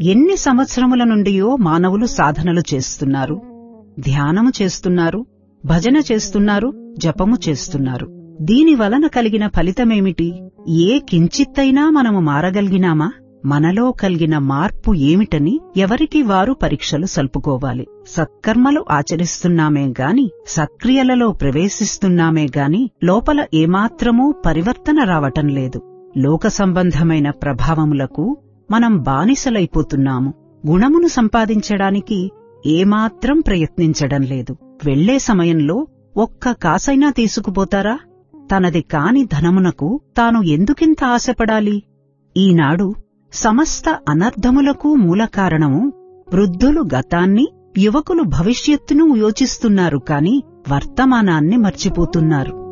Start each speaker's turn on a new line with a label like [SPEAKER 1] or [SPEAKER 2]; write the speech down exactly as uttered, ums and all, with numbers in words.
[SPEAKER 1] ఎన్ని సంవత్సరముల నుండియో మానవులు సాధనలు చేస్తున్నారు, ధ్యానము చేస్తున్నారు, భజన చేస్తున్నారు, జపము చేస్తున్నారు. దీనివలన కలిగిన ఫలితమేమిటి? ఏ కించిత్తైనా మనము మారగలిగినామా? మనలో కలిగిన మార్పు ఏమిటని ఎవరికి వారు పరీక్షలు సల్పుకోవాలి. సత్కర్మలు ఆచరిస్తున్నామే గాని, సత్క్రియలలో ప్రవేశిస్తున్నామే గాని లోపల ఏమాత్రమూ పరివర్తన రావటం లేదు. లోక సంబంధమైన ప్రభావములకు మనం బానిసలైపోతున్నాము. గుణమును సంపాదించడానికి ఏమాత్రం ప్రయత్నించడం లేదు. వెళ్లే సమయంలో ఒక్క కాసైనా తీసుకుపోతారా? తనది కాని ధనమునకు తాను ఎందుకింత ఆశపడాలి? ఈనాడు సమస్త అనర్థములకు మూలకారణము వృద్ధులు గతాన్ని, యువకులు భవిష్యత్తును యోచిస్తున్నారు కాని వర్తమానాన్ని మర్చిపోతున్నారు.